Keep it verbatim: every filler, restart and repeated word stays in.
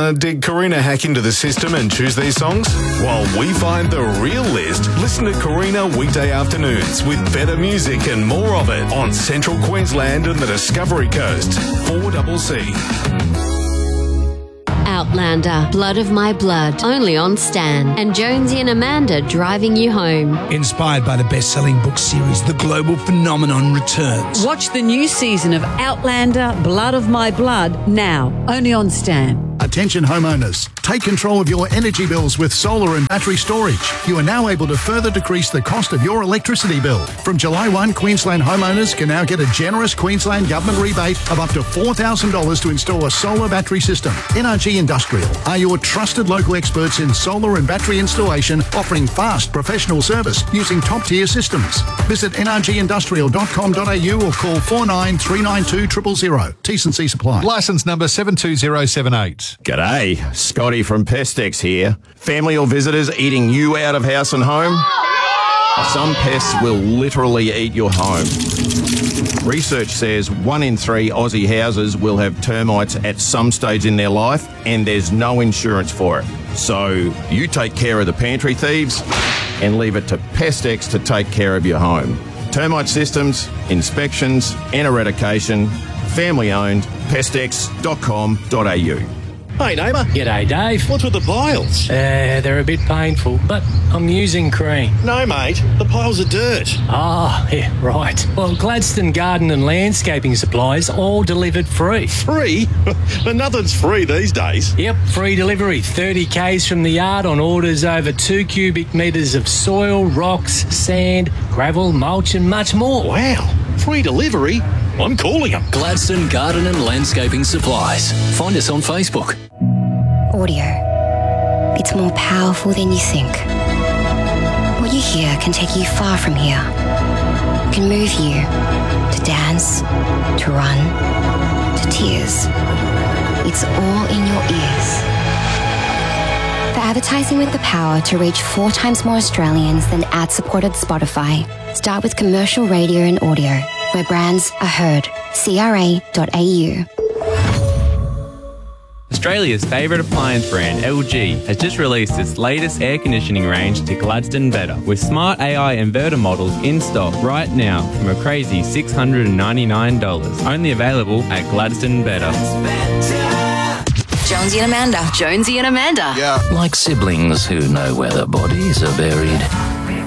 Uh, did Karina hack into the system and choose these songs? While we find the real list, listen to Karina weekday afternoons with better music and more of it on Central Queensland and the Discovery Coast. four C C. Outlander, Blood of My Blood, only on Stan. And Jonesy and Amanda driving you home. Inspired by the best-selling book series, The Global Phenomenon returns. Watch the new season of Outlander, Blood of My Blood now, only on Stan. Attention homeowners, take control of your energy bills with solar and battery storage. You are now able to further decrease the cost of your electricity bill. From July first, Queensland homeowners can now get a generous Queensland Government rebate of up to four thousand dollars to install a solar battery system. N R G Industrial are your trusted local experts in solar and battery installation, offering fast professional service using top-tier systems. Visit n r g industrial dot com dot a u or call four nine three nine two zero zero zero. T's and C's apply. Licence number seven two zero seven eight. G'day, Scotty from Pestex here. Family or visitors eating you out of house and home? Some pests will literally eat your home. Research says one in three Aussie houses will have termites at some stage in their life, and there's no insurance for it. So you take care of the pantry thieves and leave it to Pestex to take care of your home. Termite systems, inspections and eradication, family owned, pestex dot com dot a u. Hey, neighbour. G'day, Dave. What's with the piles? Uh, they're a bit painful, but I'm using cream. No, mate. The piles are dirt. Ah, oh, yeah, right. Well, Gladstone Garden and Landscaping Supplies all delivered free. Free? But nothing's free these days. Yep, free delivery. thirty kays from the yard on orders over two cubic metres of soil, rocks, sand, gravel, mulch and much more. Wow. Free delivery? I'm calling them. Gladstone Garden and Landscaping Supplies. Find us on Facebook. Audio. It's more powerful than you think. What you hear can take you far from here. It can move you to dance, to run, to tears. It's all in your ears. For advertising with the power to reach four times more Australians than ad-supported Spotify, start with commercial radio and audio, where brands are heard. C R A dot A U. Australia's favourite appliance brand, L G, has just released its latest air conditioning range to Gladstone Better, with smart A I inverter models in stock right now from a crazy six hundred ninety-nine dollars. Only available at Gladstone Better. Jonesy and Amanda. Jonesy and Amanda. Yeah. Like siblings who know where their bodies are buried.